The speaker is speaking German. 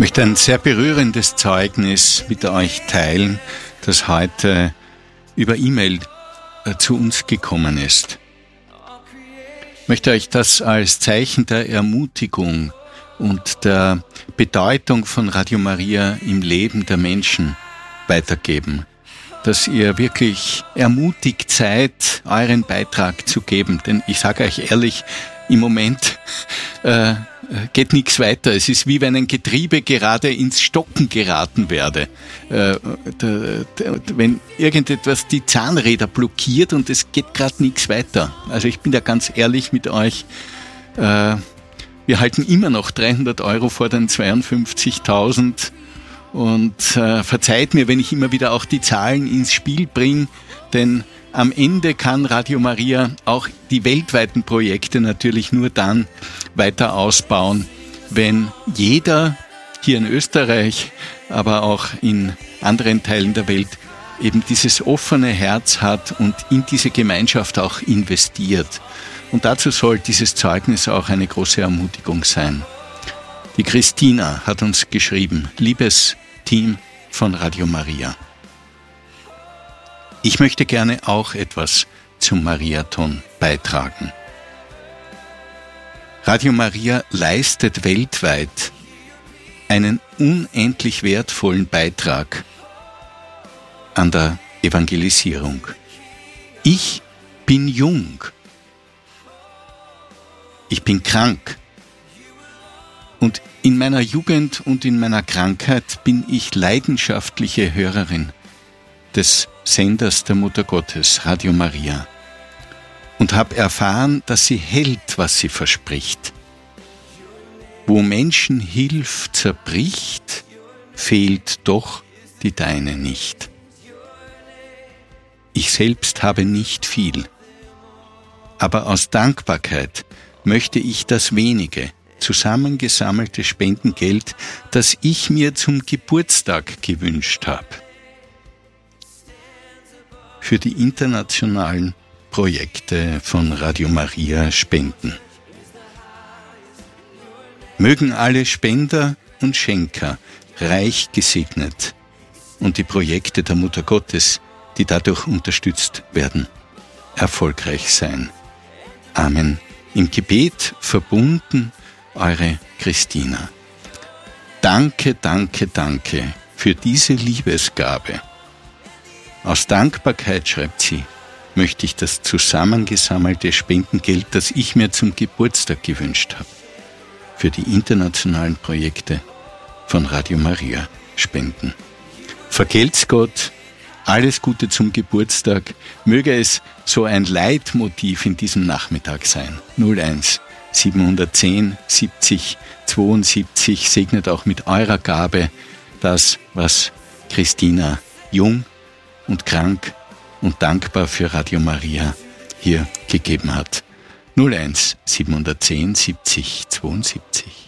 möchte ein sehr berührendes Zeugnis mit euch teilen, das heute über E-Mail zu uns gekommen ist. Ich möchte euch das als Zeichen der Ermutigung und der Bedeutung von Radio Maria im Leben der Menschen weitergeben, dass ihr wirklich ermutigt seid, euren Beitrag zu geben. Denn ich sage euch ehrlich, im Moment geht nichts weiter. Es ist wie wenn ein Getriebe gerade ins Stocken geraten werde. Wenn irgendetwas die Zahnräder blockiert und es geht gerade nichts weiter. Also ich bin da ganz ehrlich mit euch. Wir halten immer noch 300 € vor den 52.000 und verzeiht mir, wenn ich immer wieder auch die Zahlen ins Spiel bringe, denn am Ende kann Radio Maria auch die weltweiten Projekte natürlich nur dann weiter ausbauen, wenn jeder hier in Österreich, aber auch in anderen Teilen der Welt eben dieses offene Herz hat und in diese Gemeinschaft auch investiert. Und dazu soll dieses Zeugnis auch eine große Ermutigung sein. Die Christina hat uns geschrieben: Liebes Team von Radio Maria, ich möchte gerne auch etwas zum Mariathon beitragen. Radio Maria leistet weltweit einen unendlich wertvollen Beitrag an der Evangelisierung. Ich bin jung. Ich bin krank. Und in meiner Jugend und in meiner Krankheit bin ich leidenschaftliche Hörerin des Senders der Mutter Gottes, Radio Maria, und habe erfahren, dass sie hält, was sie verspricht. Wo Menschenhilf zerbricht, fehlt doch die deine nicht. Ich selbst habe nicht viel, aber aus Dankbarkeit möchte ich das wenige zusammengesammelte Spendengeld, das ich mir zum Geburtstag gewünscht habe, für die internationalen Projekte von Radio Maria spenden. Mögen alle Spender und Schenker reich gesegnet und die Projekte der Mutter Gottes, die dadurch unterstützt werden, erfolgreich sein. Amen. Im Gebet verbunden, eure Christina. Danke, danke, danke für diese Liebesgabe. Aus Dankbarkeit, schreibt sie, möchte ich das zusammengesammelte Spendengeld, das ich mir zum Geburtstag gewünscht habe, für die internationalen Projekte von Radio Maria spenden. Vergelt's Gott, alles Gute zum Geburtstag. Möge es so ein Leitmotiv in diesem Nachmittag sein. 01 710 70 72 segnet auch mit eurer Gabe das, was Christina jung und krank und dankbar für Radio Maria hier gegeben hat. 01 710 70 72.